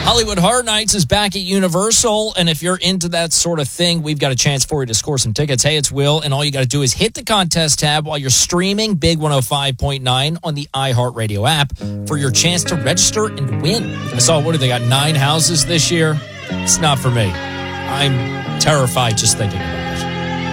Hollywood Horror Nights is back at Universal, and if you're into that sort of thing, we've got a chance for you to score some tickets. Hey, it's Will, and all you got to do is hit the contest tab while you're streaming Big 105.9 on the iHeartRadio app for your chance to register and win. I saw, what do they got, 9 houses this year? It's not for me. I'm terrified just thinking about it.